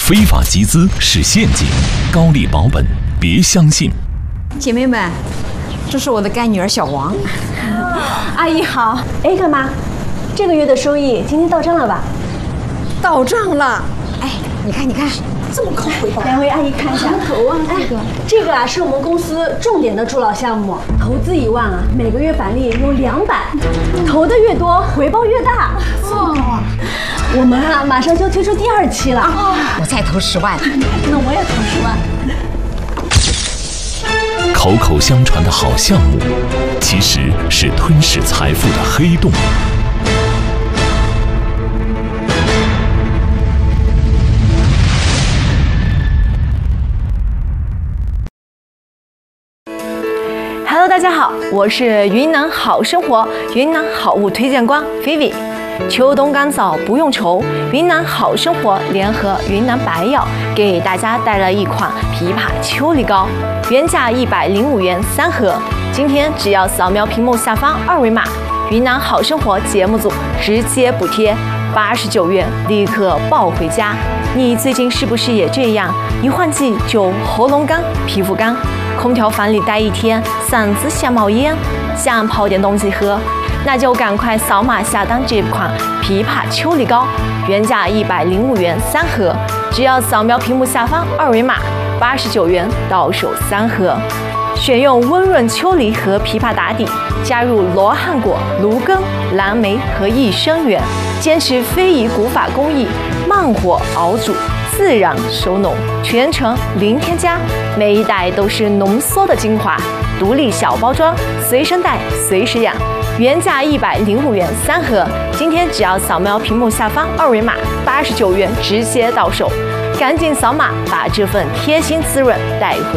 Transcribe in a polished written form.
非法集资是陷阱，高利保本别相信。 姐妹们，这是我的干女儿小王。 阿姨好。哎，干妈，这个月的收益今天到账了吧？ 到账了。哎，你看，这么高回报。 两位阿姨看一下。 头啊， 这个啊是我们公司重点的助老项目，投资1万啊，每个月返利有200，投的越多，回报越大。 哦， 我们啊马上就推出第2期了。 我再投10万。 那我也投10万。 口口相传的好项目，其实是吞噬财富的黑洞。 Hello， 大家好，我是云南好生活云南好物推荐官菲菲。秋冬干燥不用愁，云南好生活联合云南白药给大家带来一款枇杷秋梨膏，原价105元3盒，今天只要扫描屏幕下方2维码，云南好生活节目组直接补贴89元，立刻抱回家。你最近是不是也这样？一换季就喉咙干、皮肤干，空调房里待1天，嗓子想冒烟，想泡点东西喝，那就赶快扫码下单这款枇杷秋梨膏，原价105元3盒，只要扫描屏幕下方2维码，89元到手3盒。选用温润秋梨和枇杷打底，加入罗汉果、芦根、蓝莓和益生元，坚持非遗古法工艺，慢火熬煮，自然收浓，全程零添加，每一袋都是浓缩的精华，独立小包装，随身带随时养，原价105元3盒，今天只要扫描屏幕下方2维码，89元直接到手，赶紧扫码把这份贴心滋润带回。